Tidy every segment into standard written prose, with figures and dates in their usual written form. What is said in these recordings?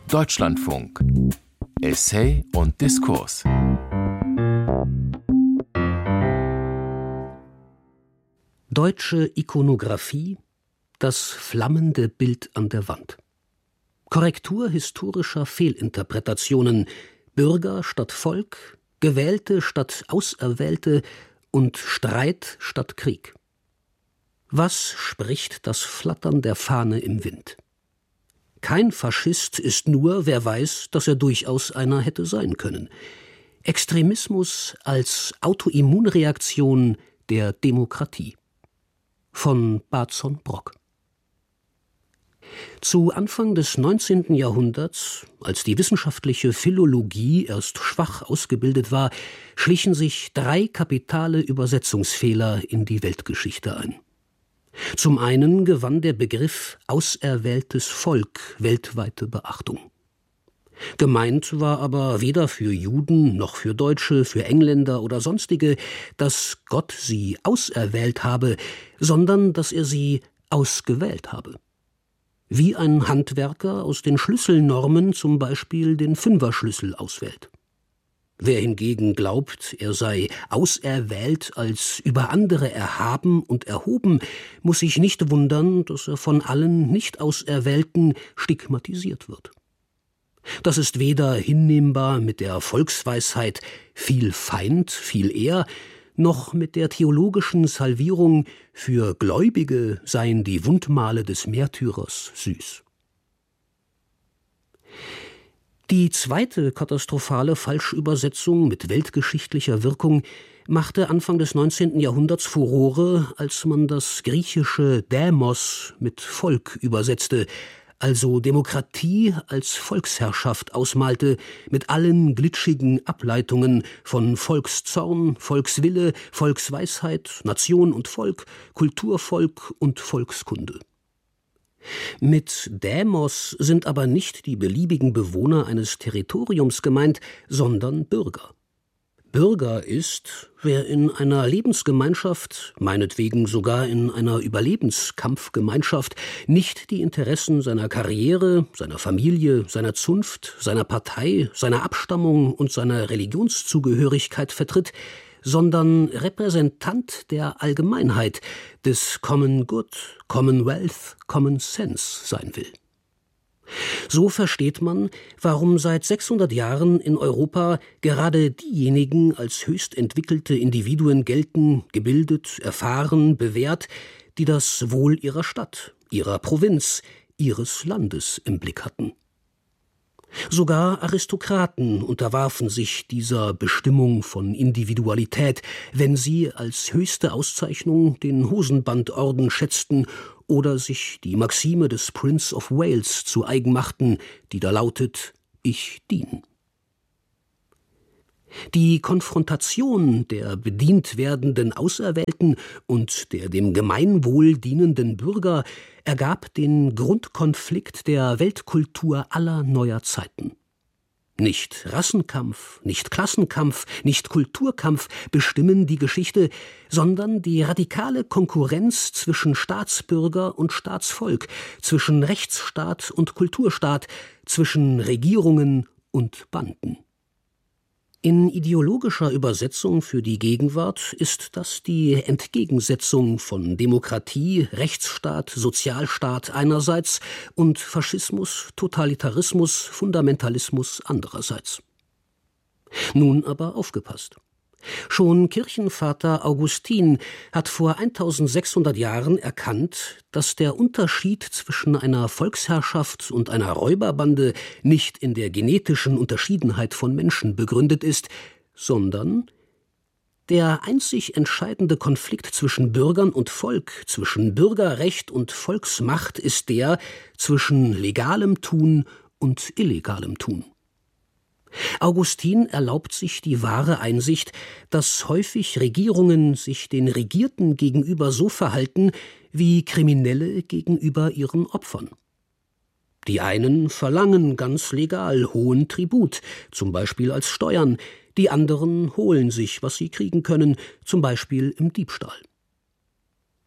Deutschlandfunk. Essay und Diskurs. Deutsche Ikonographie, das flammende Bild an der Wand. Korrektur historischer Fehlinterpretationen, Bürger statt Volk, Gewählte statt Auserwählte und Streit statt Krieg. Was spricht das Flattern der Fahne im Wind? Kein Faschist ist nur, wer weiß, dass er durchaus einer hätte sein können. Extremismus als Autoimmunreaktion der Demokratie. Von Barzon Brock. Zu Anfang des 19. Jahrhunderts, als die wissenschaftliche Philologie erst schwach ausgebildet war, schlichen sich 3 kapitale Übersetzungsfehler in die Weltgeschichte ein. Zum einen gewann der Begriff auserwähltes Volk weltweite Beachtung. Gemeint war aber weder für Juden noch für Deutsche, für Engländer oder sonstige, dass Gott sie auserwählt habe, sondern dass er sie ausgewählt habe. Wie ein Handwerker aus den Schlüsselnormen zum Beispiel den Fünferschlüssel auswählt. Wer hingegen glaubt, er sei auserwählt als über andere erhaben und erhoben, muss sich nicht wundern, dass er von allen Nicht-Auserwählten stigmatisiert wird. Das ist weder hinnehmbar mit der Volksweisheit viel Feind, viel Ehr, noch mit der theologischen Salvierung für Gläubige seien die Wundmale des Märtyrers süß. Die zweite katastrophale Falschübersetzung mit weltgeschichtlicher Wirkung machte Anfang des 19. Jahrhunderts Furore, als man das griechische Demos mit Volk übersetzte, also Demokratie als Volksherrschaft ausmalte, mit allen glitschigen Ableitungen von Volkszorn, Volkswille, Volksweisheit, Nation und Volk, Kulturvolk und Volkskunde. Mit Demos sind aber nicht die beliebigen Bewohner eines Territoriums gemeint, sondern Bürger. Bürger ist, wer in einer Lebensgemeinschaft, meinetwegen sogar in einer Überlebenskampfgemeinschaft, nicht die Interessen seiner Karriere, seiner Familie, seiner Zunft, seiner Partei, seiner Abstammung und seiner Religionszugehörigkeit vertritt, sondern Repräsentant der Allgemeinheit, des Common Good, Commonwealth, Common Sense sein will. So versteht man, warum seit 600 Jahren in Europa gerade diejenigen als höchst entwickelte Individuen gelten, gebildet, erfahren, bewährt, die das Wohl ihrer Stadt, ihrer Provinz, ihres Landes im Blick hatten. Sogar Aristokraten unterwarfen sich dieser Bestimmung von Individualität, wenn sie als höchste Auszeichnung den Hosenbandorden schätzten oder sich die Maxime des Prince of Wales zu eigen machten, die da lautet: Ich dien. Die Konfrontation der bedient werdenden Auserwählten und der dem Gemeinwohl dienenden Bürger ergab den Grundkonflikt der Weltkultur aller neuer Zeiten. Nicht Rassenkampf, nicht Klassenkampf, nicht Kulturkampf bestimmen die Geschichte, sondern die radikale Konkurrenz zwischen Staatsbürger und Staatsvolk, zwischen Rechtsstaat und Kulturstaat, zwischen Regierungen und Banden. In ideologischer Übersetzung für die Gegenwart ist das die Entgegensetzung von Demokratie, Rechtsstaat, Sozialstaat einerseits und Faschismus, Totalitarismus, Fundamentalismus andererseits. Nun aber aufgepasst. Schon Kirchenvater Augustin hat vor 1600 Jahren erkannt, dass der Unterschied zwischen einer Volksherrschaft und einer Räuberbande nicht in der genetischen Unterschiedenheit von Menschen begründet ist, sondern der einzig entscheidende Konflikt zwischen Bürgern und Volk, zwischen Bürgerrecht und Volksmacht ist der zwischen legalem Tun und illegalem Tun. Augustin erlaubt sich die wahre Einsicht, dass häufig Regierungen sich den Regierten gegenüber so verhalten wie Kriminelle gegenüber ihren Opfern. Die einen verlangen ganz legal hohen Tribut, zum Beispiel als Steuern, die anderen holen sich, was sie kriegen können, zum Beispiel im Diebstahl.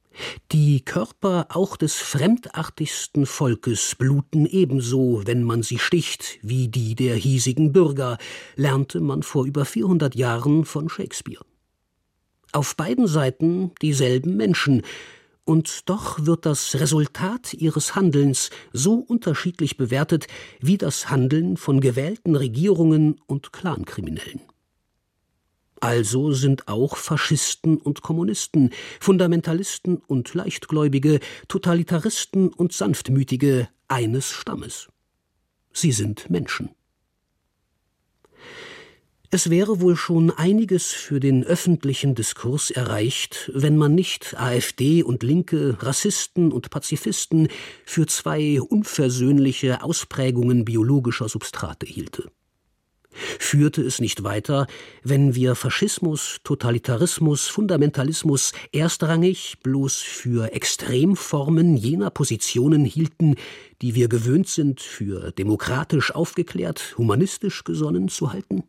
Die Körper auch des fremdartigsten Volkes bluten ebenso, wenn man sie sticht, wie die der hiesigen Bürger, lernte man vor über 400 Jahren von Shakespeare. Auf beiden Seiten dieselben Menschen, und doch wird das Resultat ihres Handelns so unterschiedlich bewertet wie das Handeln von gewählten Regierungen und Clankriminellen. Also sind auch Faschisten und Kommunisten, Fundamentalisten und Leichtgläubige, Totalitaristen und Sanftmütige eines Stammes. Sie sind Menschen. Es wäre wohl schon einiges für den öffentlichen Diskurs erreicht, wenn man nicht AfD und Linke, Rassisten und Pazifisten für zwei unversöhnliche Ausprägungen biologischer Substrate hielte. Führte es nicht weiter, wenn wir Faschismus, Totalitarismus, Fundamentalismus erstrangig bloß für Extremformen jener Positionen hielten, die wir gewöhnt sind, für demokratisch aufgeklärt, humanistisch gesonnen zu halten?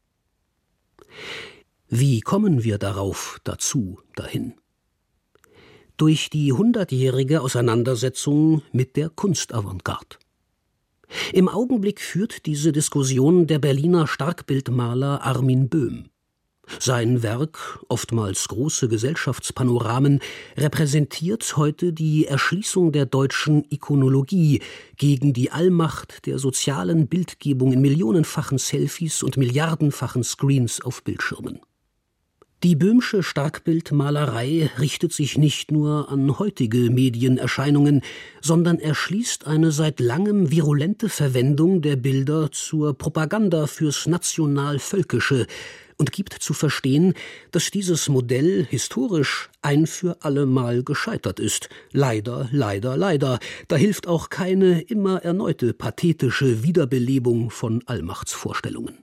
Wie kommen wir dahin? Durch die 100-jährige Auseinandersetzung mit der Kunstavantgarde. Im Augenblick führt diese Diskussion der Berliner Starkbildmaler Armin Böhm. Sein Werk, oftmals große Gesellschaftspanoramen, repräsentiert heute die Erschließung der deutschen Ikonologie gegen die Allmacht der sozialen Bildgebung in millionenfachen Selfies und milliardenfachen Screens auf Bildschirmen. Die Böhmsche Starkbildmalerei richtet sich nicht nur an heutige Medienerscheinungen, sondern erschließt eine seit langem virulente Verwendung der Bilder zur Propaganda fürs National-Völkische und gibt zu verstehen, dass dieses Modell historisch ein für allemal gescheitert ist. Leider, leider, leider. Da hilft auch keine immer erneute pathetische Wiederbelebung von Allmachtsvorstellungen.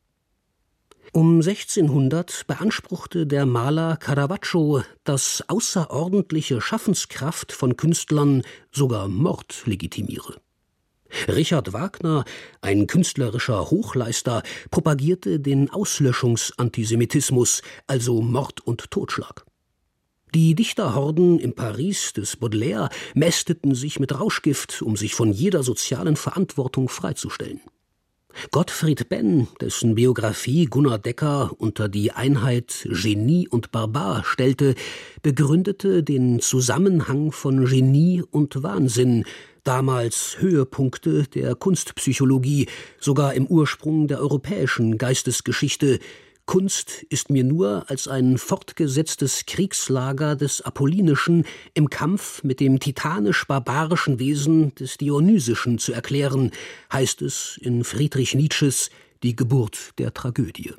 Um 1600 beanspruchte der Maler Caravaggio, dass außerordentliche Schaffenskraft von Künstlern sogar Mord legitimiere. Richard Wagner, ein künstlerischer Hochleister, propagierte den Auslöschungsantisemitismus, also Mord und Totschlag. Die Dichterhorden im Paris des Baudelaire mästeten sich mit Rauschgift, um sich von jeder sozialen Verantwortung freizustellen. Gottfried Benn, dessen Biografie Gunnar Decker unter die Einheit Genie und Barbar stellte, begründete den Zusammenhang von Genie und Wahnsinn, damals Höhepunkte der Kunstpsychologie, sogar im Ursprung der europäischen Geistesgeschichte. Kunst ist mir nur als ein fortgesetztes Kriegslager des Apollinischen im Kampf mit dem titanisch-barbarischen Wesen des Dionysischen zu erklären, heißt es in Friedrich Nietzsches Die Geburt der Tragödie.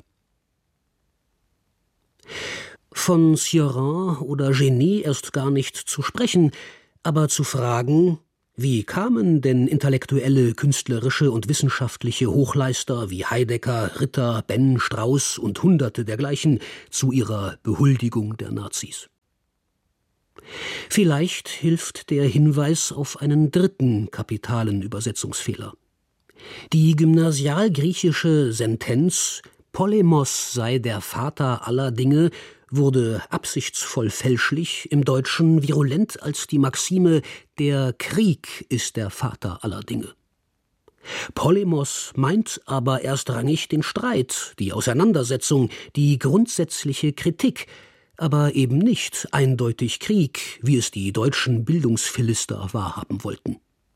Von Cioran oder Genet erst gar nicht zu sprechen, aber zu fragen, wie kamen denn intellektuelle, künstlerische und wissenschaftliche Hochleister wie Heidegger, Ritter, Benn, Strauß und Hunderte dergleichen zu ihrer Behuldigung der Nazis? Vielleicht hilft der Hinweis auf einen dritten kapitalen Übersetzungsfehler. Die gymnasialgriechische Sentenz »Polemos sei der Vater aller Dinge« wurde absichtsvoll fälschlich im Deutschen virulent als die Maxime »Der Krieg ist der Vater aller Dinge«. Polemos meint aber erstrangig den Streit, die Auseinandersetzung, die grundsätzliche Kritik, aber eben nicht eindeutig Krieg, wie es die deutschen Bildungsphilister wahrhaben wollten.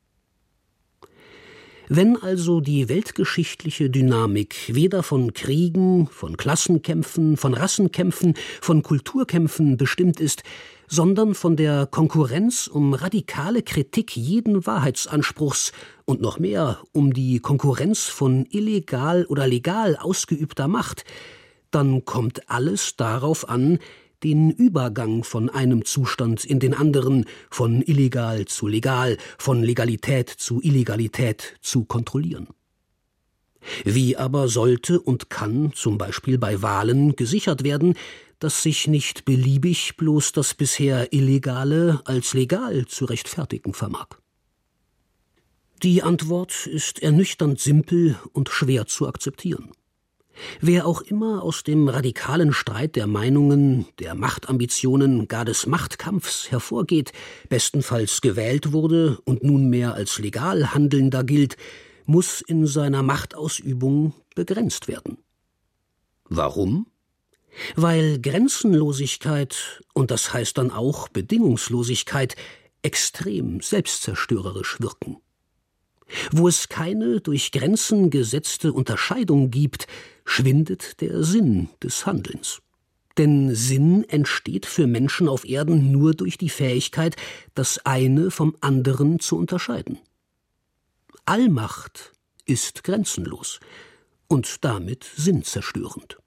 Wenn also die weltgeschichtliche Dynamik weder von Kriegen, von Klassenkämpfen, von Rassenkämpfen, von Kulturkämpfen bestimmt ist, sondern von der Konkurrenz um radikale Kritik jeden Wahrheitsanspruchs und noch mehr um die Konkurrenz von illegal oder legal ausgeübter Macht, dann kommt alles darauf an, den Übergang von einem Zustand in den anderen, von illegal zu legal, von Legalität zu Illegalität zu kontrollieren. Wie aber sollte und kann zum Beispiel bei Wahlen gesichert werden, dass sich nicht beliebig bloß das bisher Illegale als legal zu rechtfertigen vermag? Die Antwort ist ernüchternd simpel und schwer zu akzeptieren. Wer auch immer aus dem radikalen Streit der Meinungen, der Machtambitionen, gar des Machtkampfs hervorgeht, bestenfalls gewählt wurde und nunmehr als legal Handelnder gilt, muss in seiner Machtausübung begrenzt werden. Warum? Weil Grenzenlosigkeit, und das heißt dann auch Bedingungslosigkeit, extrem selbstzerstörerisch wirken. Wo es keine durch Grenzen gesetzte Unterscheidung gibt, schwindet der Sinn des Handelns. Denn Sinn entsteht für Menschen auf Erden nur durch die Fähigkeit, das eine vom anderen zu unterscheiden. Allmacht ist grenzenlos und damit sinnzerstörend.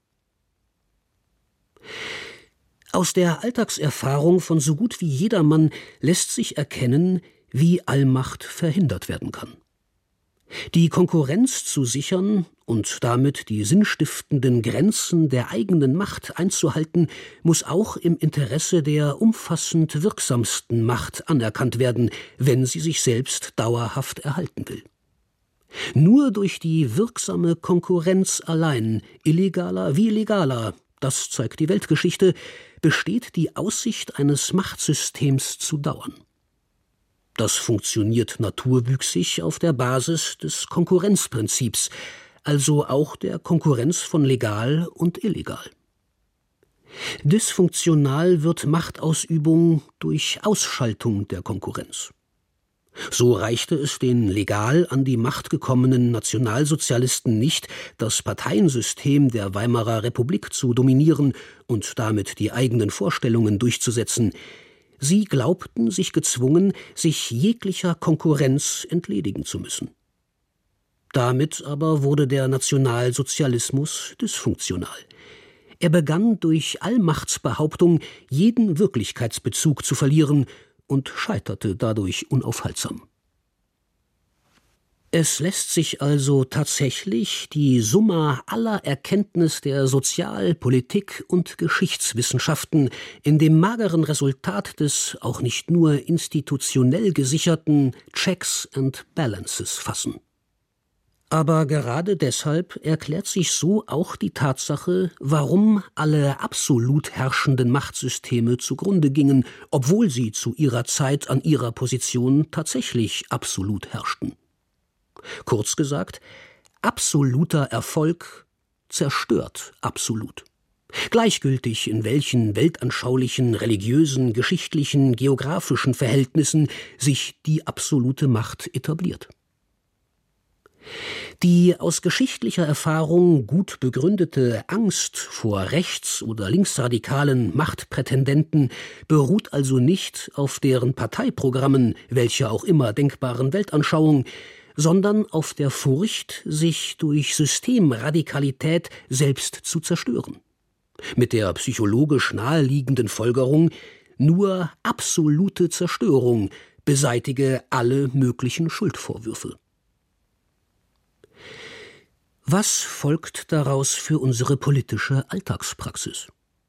Aus der Alltagserfahrung von so gut wie jedermann lässt sich erkennen, wie Allmacht verhindert werden kann. Die Konkurrenz zu sichern und damit die sinnstiftenden Grenzen der eigenen Macht einzuhalten, muss auch im Interesse der umfassend wirksamsten Macht anerkannt werden, wenn sie sich selbst dauerhaft erhalten will. Nur durch die wirksame Konkurrenz allein, illegaler wie legaler, das zeigt die Weltgeschichte, besteht die Aussicht eines Machtsystems zu dauern. Das funktioniert naturwüchsig auf der Basis des Konkurrenzprinzips, also auch der Konkurrenz von legal und illegal. Dysfunktional wird Machtausübung durch Ausschaltung der Konkurrenz. So reichte es den legal an die Macht gekommenen Nationalsozialisten nicht, das Parteiensystem der Weimarer Republik zu dominieren und damit die eigenen Vorstellungen durchzusetzen. Sie glaubten sich gezwungen, sich jeglicher Konkurrenz entledigen zu müssen. Damit aber wurde der Nationalsozialismus dysfunktional. Er begann durch Allmachtsbehauptung jeden Wirklichkeitsbezug zu verlieren und scheiterte dadurch unaufhaltsam. Es lässt sich also tatsächlich die Summa aller Erkenntnis der Sozial-, Politik- und Geschichtswissenschaften in dem mageren Resultat des auch nicht nur institutionell gesicherten Checks and Balances fassen. Aber gerade deshalb erklärt sich so auch die Tatsache, warum alle absolut herrschenden Machtsysteme zugrunde gingen, obwohl sie zu ihrer Zeit an ihrer Position tatsächlich absolut herrschten. Kurz gesagt, absoluter Erfolg zerstört absolut. Gleichgültig in welchen weltanschaulichen, religiösen, geschichtlichen, geografischen Verhältnissen sich die absolute Macht etabliert. Die aus geschichtlicher Erfahrung gut begründete Angst vor rechts- oder linksradikalen Machtprätendenten beruht also nicht auf deren Parteiprogrammen, welcher auch immer denkbaren Weltanschauung, sondern auf der Furcht, sich durch Systemradikalität selbst zu zerstören. Mit der psychologisch naheliegenden Folgerung, nur absolute Zerstörung beseitige alle möglichen Schuldvorwürfe. Was folgt daraus für unsere politische Alltagspraxis?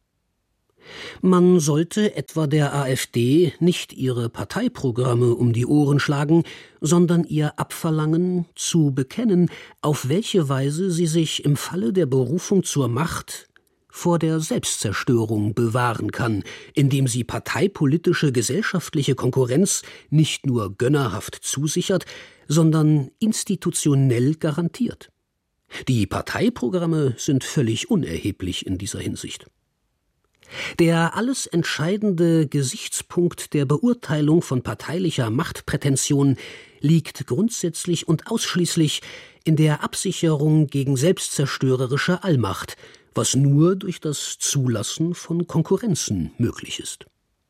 Man sollte etwa der AfD nicht ihre Parteiprogramme um die Ohren schlagen, sondern ihr abverlangen, zu bekennen, auf welche Weise sie sich im Falle der Berufung zur Macht vor der Selbstzerstörung bewahren kann, indem sie parteipolitische gesellschaftliche Konkurrenz nicht nur gönnerhaft zusichert, sondern institutionell garantiert. Die Parteiprogramme sind völlig unerheblich in dieser Hinsicht. Der alles entscheidende Gesichtspunkt der Beurteilung von parteilicher Machtprätension liegt grundsätzlich und ausschließlich in der Absicherung gegen selbstzerstörerische Allmacht, was nur durch das Zulassen von Konkurrenzen möglich ist.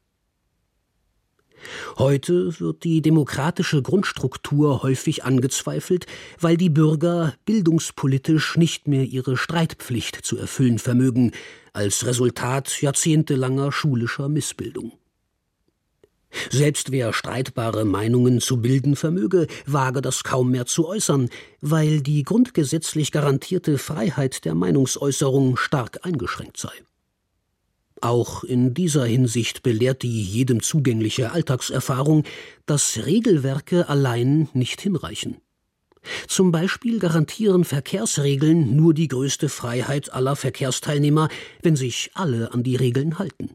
Heute wird die demokratische Grundstruktur häufig angezweifelt, weil die Bürger bildungspolitisch nicht mehr ihre Streitpflicht zu erfüllen vermögen, als Resultat jahrzehntelanger schulischer Missbildung. Selbst wer streitbare Meinungen zu bilden vermöge, wage das kaum mehr zu äußern, weil die grundgesetzlich garantierte Freiheit der Meinungsäußerung stark eingeschränkt sei. Auch in dieser Hinsicht belehrt die jedem zugängliche Alltagserfahrung, dass Regelwerke allein nicht hinreichen. Zum Beispiel garantieren Verkehrsregeln nur die größte Freiheit aller Verkehrsteilnehmer, wenn sich alle an die Regeln halten.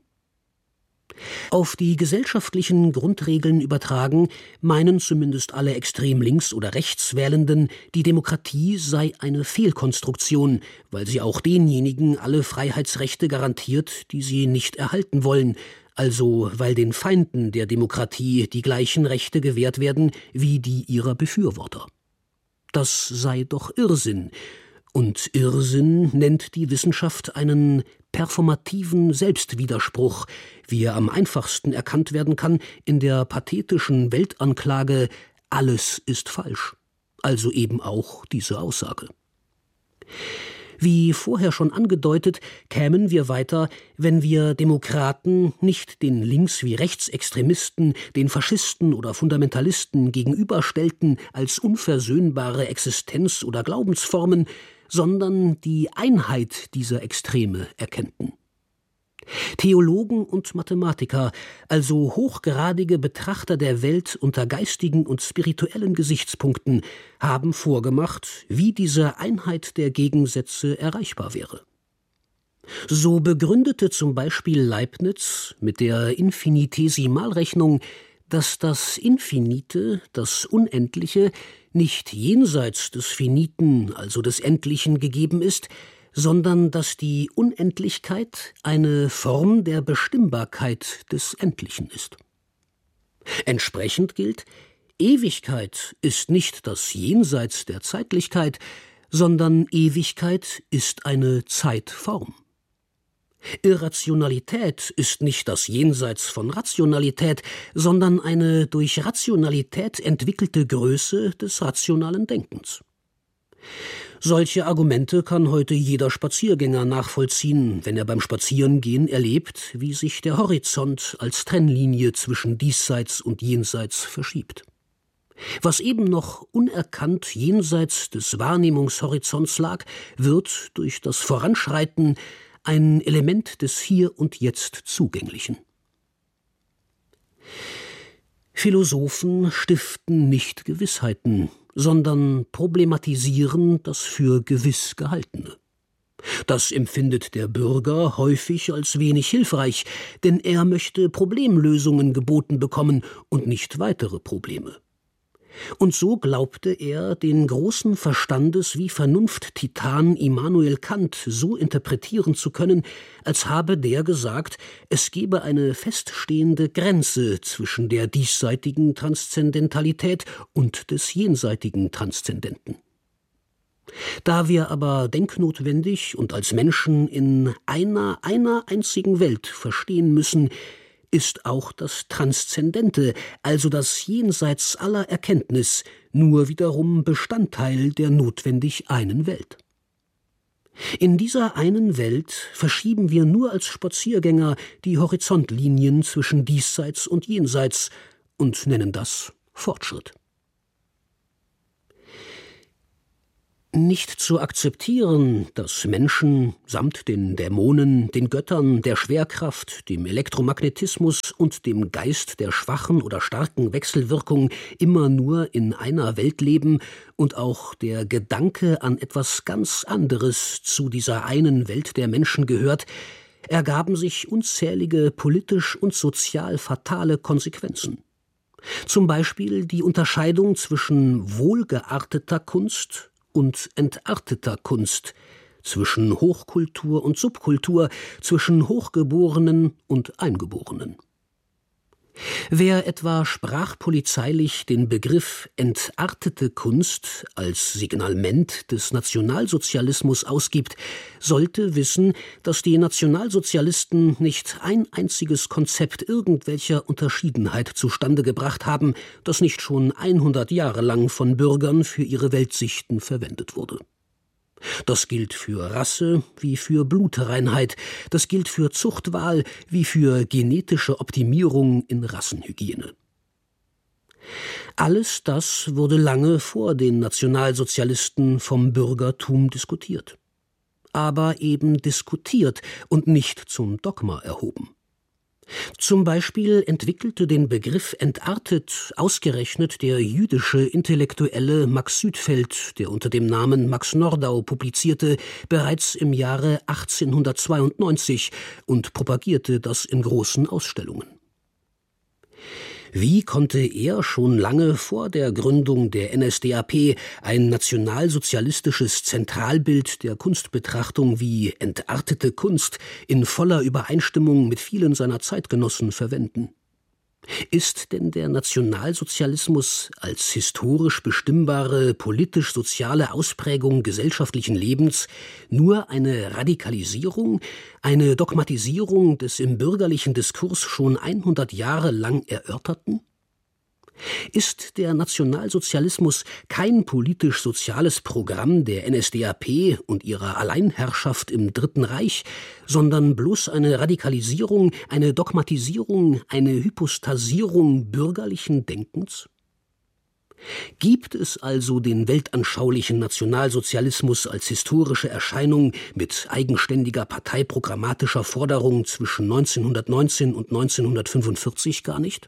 Auf die gesellschaftlichen Grundregeln übertragen, meinen zumindest alle extrem links- oder rechtswählenden, die Demokratie sei eine Fehlkonstruktion, weil sie auch denjenigen alle Freiheitsrechte garantiert, die sie nicht erhalten wollen, also weil den Feinden der Demokratie die gleichen Rechte gewährt werden wie die ihrer Befürworter. Das sei doch Irrsinn. Und Irrsinn nennt die Wissenschaft einen performativen Selbstwiderspruch, wie er am einfachsten erkannt werden kann in der pathetischen Weltanklage »Alles ist falsch«, also eben auch diese Aussage. Wie vorher schon angedeutet, kämen wir weiter, wenn wir Demokraten nicht den Links- wie Rechtsextremisten, den Faschisten oder Fundamentalisten gegenüberstellten als unversöhnbare Existenz- oder Glaubensformen, sondern die Einheit dieser Extreme erkennten. Theologen und Mathematiker, also hochgradige Betrachter der Welt unter geistigen und spirituellen Gesichtspunkten, haben vorgemacht, wie diese Einheit der Gegensätze erreichbar wäre. So begründete zum Beispiel Leibniz mit der Infinitesimalrechnung, dass das Infinite, das Unendliche, nicht jenseits des Finiten, also des Endlichen, gegeben ist, sondern dass die Unendlichkeit eine Form der Bestimmbarkeit des Endlichen ist. Entsprechend gilt, Ewigkeit ist nicht das Jenseits der Zeitlichkeit, sondern Ewigkeit ist eine Zeitform. Irrationalität ist nicht das Jenseits von Rationalität, sondern eine durch Rationalität entwickelte Größe des rationalen Denkens. Solche Argumente kann heute jeder Spaziergänger nachvollziehen, wenn er beim Spazierengehen erlebt, wie sich der Horizont als Trennlinie zwischen Diesseits und Jenseits verschiebt. Was eben noch unerkannt jenseits des Wahrnehmungshorizonts lag, wird durch das Voranschreiten ein Element des Hier und Jetzt Zugänglichen. Philosophen stiften nicht Gewissheiten, sondern problematisieren das für gewiss Gehaltene. Das empfindet der Bürger häufig als wenig hilfreich, denn er möchte Problemlösungen geboten bekommen und nicht weitere Probleme. Und so glaubte er, den großen Verstandes- wie Vernunft-Titan Immanuel Kant so interpretieren zu können, als habe der gesagt, es gebe eine feststehende Grenze zwischen der diesseitigen Transzendentalität und des jenseitigen Transzendenten. Da wir aber denknotwendig und als Menschen in einer einzigen Welt verstehen müssen, ist auch das Transzendente, also das Jenseits aller Erkenntnis, nur wiederum Bestandteil der notwendig einen Welt. In dieser einen Welt verschieben wir nur als Spaziergänger die Horizontlinien zwischen Diesseits und Jenseits und nennen das Fortschritt. Nicht zu akzeptieren, dass Menschen samt den Dämonen, den Göttern, der Schwerkraft, dem Elektromagnetismus und dem Geist der schwachen oder starken Wechselwirkung immer nur in einer Welt leben und auch der Gedanke an etwas ganz anderes zu dieser einen Welt der Menschen gehört, ergaben sich unzählige politisch und sozial fatale Konsequenzen. Zum Beispiel die Unterscheidung zwischen wohlgearteter Kunst und entarteter Kunst, zwischen Hochkultur und Subkultur, zwischen Hochgeborenen und Eingeborenen. Wer etwa sprachpolizeilich den Begriff entartete Kunst als Signalement des Nationalsozialismus ausgibt, sollte wissen, dass die Nationalsozialisten nicht ein einziges Konzept irgendwelcher Unterschiedenheit zustande gebracht haben, das nicht schon 100 Jahre lang von Bürgern für ihre Weltsichten verwendet wurde. Das gilt für Rasse wie für Blutreinheit, das gilt für Zuchtwahl wie für genetische Optimierung in Rassenhygiene. Alles das wurde lange vor den Nationalsozialisten vom Bürgertum diskutiert. Aber eben diskutiert und nicht zum Dogma erhoben. Zum Beispiel entwickelte den Begriff entartet ausgerechnet der jüdische Intellektuelle Max Südfeld, der unter dem Namen Max Nordau publizierte, bereits im Jahre 1892 und propagierte das in großen Ausstellungen. Wie konnte er schon lange vor der Gründung der NSDAP ein nationalsozialistisches Zentralbild der Kunstbetrachtung wie entartete Kunst in voller Übereinstimmung mit vielen seiner Zeitgenossen verwenden? Ist denn der Nationalsozialismus als historisch bestimmbare politisch-soziale Ausprägung gesellschaftlichen Lebens nur eine Radikalisierung, eine Dogmatisierung des im bürgerlichen Diskurs schon 100 Jahre lang Erörterten? Ist der Nationalsozialismus kein politisch-soziales Programm der NSDAP und ihrer Alleinherrschaft im Dritten Reich, sondern bloß eine Radikalisierung, eine Dogmatisierung, eine Hypostasierung bürgerlichen Denkens? Gibt es also den weltanschaulichen Nationalsozialismus als historische Erscheinung mit eigenständiger parteiprogrammatischer Forderung zwischen 1919 und 1945 gar nicht?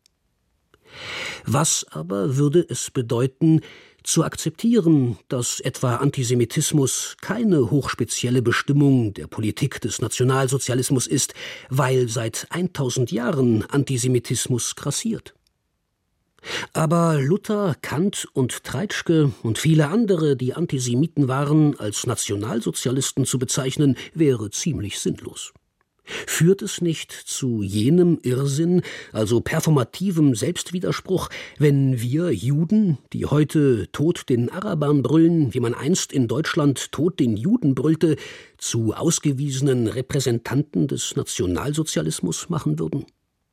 Was aber würde es bedeuten, zu akzeptieren, dass etwa Antisemitismus keine hochspezielle Bestimmung der Politik des Nationalsozialismus ist, weil seit 1000 Jahren Antisemitismus grassiert? Aber Luther, Kant und Treitschke und viele andere, die Antisemiten waren, als Nationalsozialisten zu bezeichnen, wäre ziemlich sinnlos. Führt es nicht zu jenem Irrsinn, also performativem Selbstwiderspruch, wenn wir Juden, die heute Tod den Arabern brüllen, wie man einst in Deutschland Tod den Juden brüllte, zu ausgewiesenen Repräsentanten des Nationalsozialismus machen würden?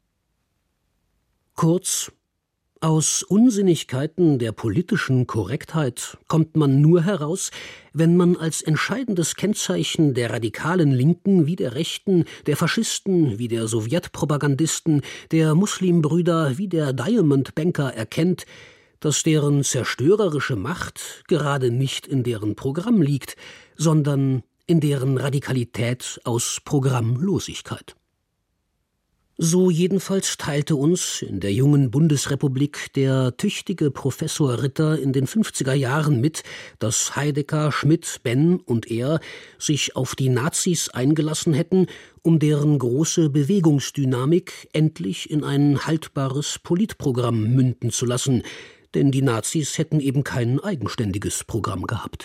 Kurz, aus Unsinnigkeiten der politischen Korrektheit kommt man nur heraus, wenn man als entscheidendes Kennzeichen der radikalen Linken wie der Rechten, der Faschisten wie der Sowjetpropagandisten, der Muslimbrüder wie der Diamond Banker erkennt, dass deren zerstörerische Macht gerade nicht in deren Programm liegt, sondern in deren Radikalität aus Programmlosigkeit. So jedenfalls teilte uns in der jungen Bundesrepublik der tüchtige Professor Ritter in den 50er Jahren mit, dass Heidegger, Schmidt, Benn und er sich auf die Nazis eingelassen hätten, um deren große Bewegungsdynamik endlich in ein haltbares Politprogramm münden zu lassen, denn die Nazis hätten eben kein eigenständiges Programm gehabt.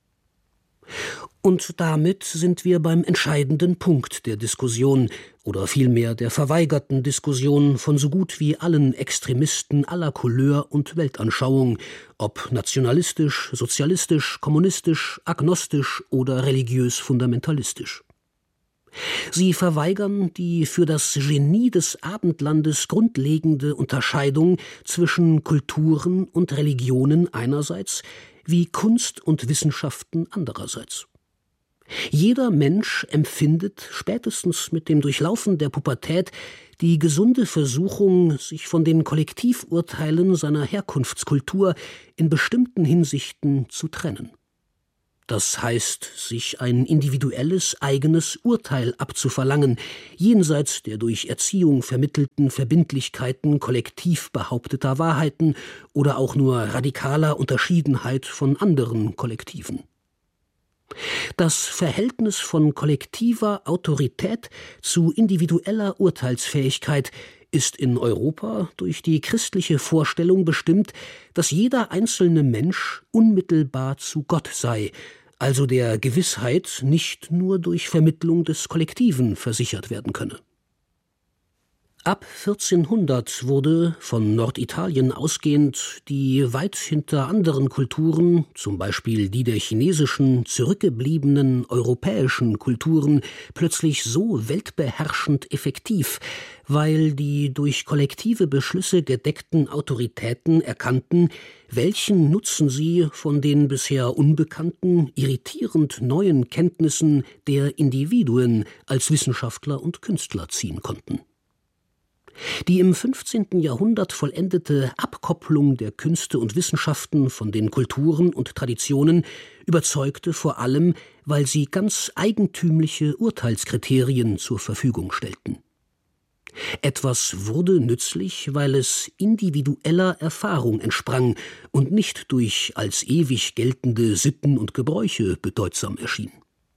Und damit sind wir beim entscheidenden Punkt der Diskussion oder vielmehr der verweigerten Diskussion von so gut wie allen Extremisten aller Couleur und Weltanschauung, ob nationalistisch, sozialistisch, kommunistisch, agnostisch oder religiös fundamentalistisch. Sie verweigern die für das Genie des Abendlandes grundlegende Unterscheidung zwischen Kulturen und Religionen einerseits wie Kunst und Wissenschaften andererseits. Jeder Mensch empfindet spätestens mit dem Durchlaufen der Pubertät die gesunde Versuchung, sich von den Kollektivurteilen seiner Herkunftskultur in bestimmten Hinsichten zu trennen. Das heißt, sich ein individuelles, eigenes Urteil abzuverlangen, jenseits der durch Erziehung vermittelten Verbindlichkeiten kollektiv behaupteter Wahrheiten oder auch nur radikaler Unterschiedenheit von anderen Kollektiven. Das Verhältnis von kollektiver Autorität zu individueller Urteilsfähigkeit ist in Europa durch die christliche Vorstellung bestimmt, dass jeder einzelne Mensch unmittelbar zu Gott sei, also der Gewissheit nicht nur durch Vermittlung des Kollektiven versichert werden könne. Ab 1400 wurde, von Norditalien ausgehend, die weit hinter anderen Kulturen, zum Beispiel die der chinesischen, zurückgebliebenen europäischen Kulturen, plötzlich so weltbeherrschend effektiv, weil die durch kollektive Beschlüsse gedeckten Autoritäten erkannten, welchen Nutzen sie von den bisher unbekannten, irritierend neuen Kenntnissen der Individuen als Wissenschaftler und Künstler ziehen konnten. Die im 15. Jahrhundert vollendete Abkopplung der Künste und Wissenschaften von den Kulturen und Traditionen überzeugte vor allem, weil sie ganz eigentümliche Urteilskriterien zur Verfügung stellten. Etwas wurde nützlich, weil es individueller Erfahrung entsprang und nicht durch als ewig geltende Sitten und Gebräuche bedeutsam erschien.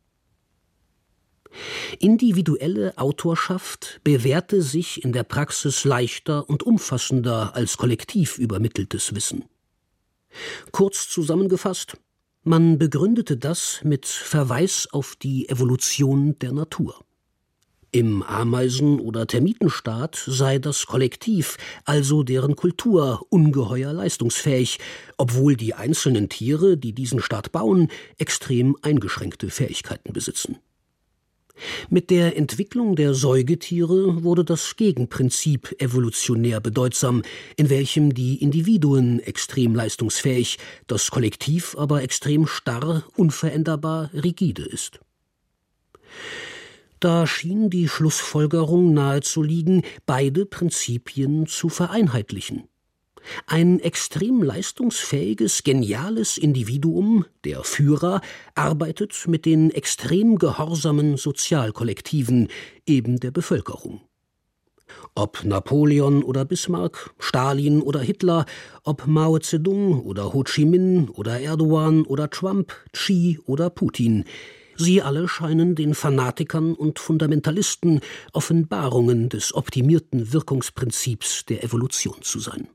Individuelle Autorschaft bewährte sich in der Praxis leichter und umfassender als kollektiv übermitteltes Wissen. Kurz zusammengefasst, man begründete das mit Verweis auf die Evolution der Natur. Im Ameisen- oder Termitenstaat sei das Kollektiv, also deren Kultur, ungeheuer leistungsfähig, obwohl die einzelnen Tiere, die diesen Staat bauen, extrem eingeschränkte Fähigkeiten besitzen. Mit der Entwicklung der Säugetiere wurde das Gegenprinzip evolutionär bedeutsam, in welchem die Individuen extrem leistungsfähig, das Kollektiv aber extrem starr, unveränderbar, rigide ist. Da schien die Schlussfolgerung nahezuliegen, beide Prinzipien zu vereinheitlichen. Ein extrem leistungsfähiges, geniales Individuum, der Führer, arbeitet mit den extrem gehorsamen Sozialkollektiven, eben der Bevölkerung. Ob Napoleon oder Bismarck, Stalin oder Hitler, ob Mao Zedong oder Ho Chi Minh oder Erdogan oder Trump, Xi oder Putin – sie alle scheinen den Fanatikern und Fundamentalisten Offenbarungen des optimierten Wirkungsprinzips der Evolution zu sein.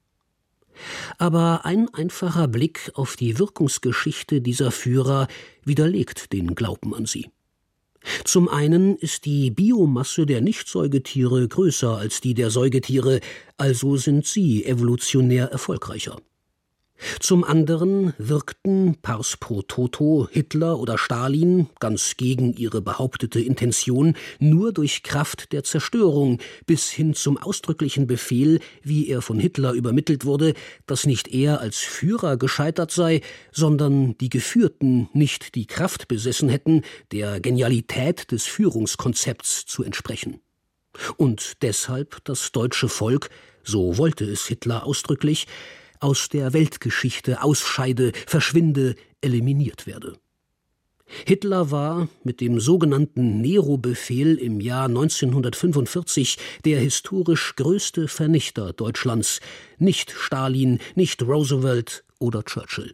Aber ein einfacher Blick auf die Wirkungsgeschichte dieser Führer widerlegt den Glauben an sie. Zum einen ist die Biomasse der Nichtsäugetiere größer als die der Säugetiere, also sind sie evolutionär erfolgreicher. Zum anderen wirkten pars pro toto Hitler oder Stalin, ganz gegen ihre behauptete Intention, nur durch Kraft der Zerstörung, bis hin zum ausdrücklichen Befehl, wie er von Hitler übermittelt wurde, dass nicht er als Führer gescheitert sei, sondern die Geführten nicht die Kraft besessen hätten, der Genialität des Führungskonzepts zu entsprechen. Und deshalb das deutsche Volk, so wollte es Hitler ausdrücklich, aus der Weltgeschichte ausscheide, verschwinde, eliminiert werde. Hitler war mit dem sogenannten Nero-Befehl im Jahr 1945 der historisch größte Vernichter Deutschlands, nicht Stalin, nicht Roosevelt oder Churchill.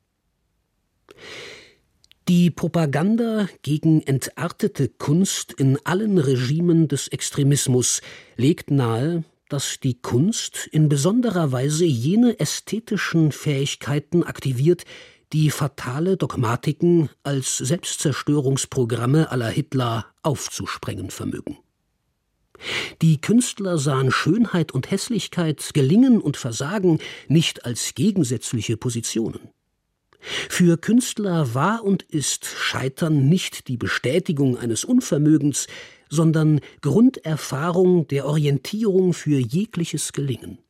Die Propaganda gegen entartete Kunst in allen Regimen des Extremismus legt nahe, dass die Kunst in besonderer Weise jene ästhetischen Fähigkeiten aktiviert, die fatale Dogmatiken als Selbstzerstörungsprogramme à la Hitler aufzusprengen vermögen. Die Künstler sahen Schönheit und Hässlichkeit, Gelingen und Versagen nicht als gegensätzliche Positionen. Für Künstler war und ist Scheitern nicht die Bestätigung eines Unvermögens, sondern Grunderfahrung der Orientierung für jegliches Gelingen.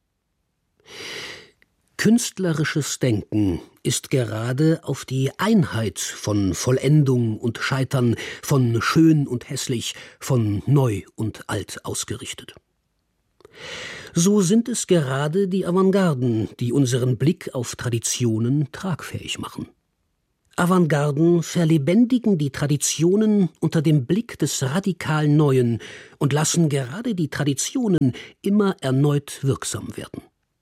Künstlerisches Denken ist gerade auf die Einheit von Vollendung und Scheitern, von schön und hässlich, von neu und alt ausgerichtet. So sind es gerade die Avantgarden, die unseren Blick auf Traditionen tragfähig machen. Avantgarden verlebendigen die Traditionen unter dem Blick des radikal Neuen und lassen gerade die Traditionen immer erneut wirksam werden.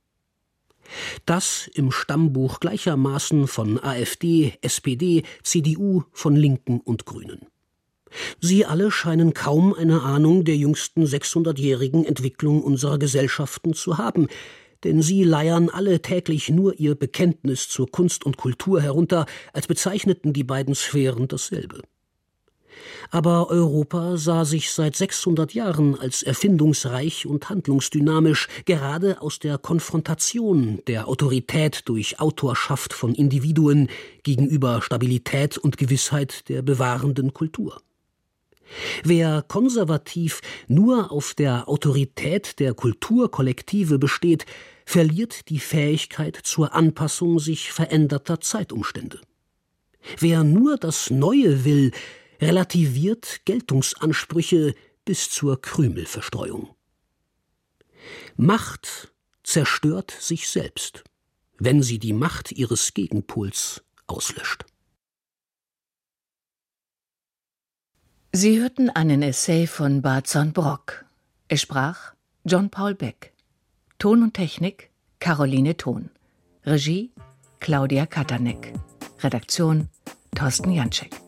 Das im Stammbuch gleichermaßen von AfD, SPD, CDU, von Linken und Grünen. Sie alle scheinen kaum eine Ahnung der jüngsten 600-jährigen Entwicklung unserer Gesellschaften zu haben, denn sie leiern alle täglich nur ihr Bekenntnis zur Kunst und Kultur herunter, als bezeichneten die beiden Sphären dasselbe. Aber Europa sah sich seit 600 Jahren als erfindungsreich und handlungsdynamisch, gerade aus der Konfrontation der Autorität durch Autorschaft von Individuen gegenüber Stabilität und Gewissheit der bewahrenden Kultur. Wer konservativ nur auf der Autorität der Kulturkollektive besteht, verliert die Fähigkeit zur Anpassung sich veränderter Zeitumstände. Wer nur das Neue will, relativiert Geltungsansprüche bis zur Krümelverstreuung. Macht zerstört sich selbst, wenn sie die Macht ihres Gegenpols auslöscht. Sie hörten einen Essay von Barzan Brock. Es sprach John Paul Beck. Ton und Technik Caroline Thon. Regie Claudia Katanek. Redaktion Thorsten Janczek.